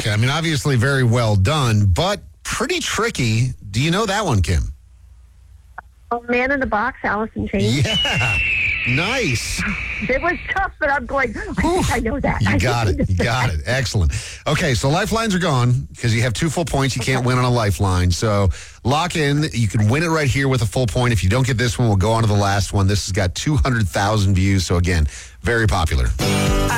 Okay, I mean, obviously very well done, but pretty tricky. Do you know that one, Kim? Oh, Man in the Box, Alice in Chains. Yeah. Nice. It was tough, but I'm going, I think I know that. You got it. You got it. Excellent. Okay, so lifelines are gone because you have 2 full points. You can't win on a lifeline. So lock in. You can win it right here with a full point. If you don't get this one, we'll go on to the last one. This has got 200,000 views. So again, very popular.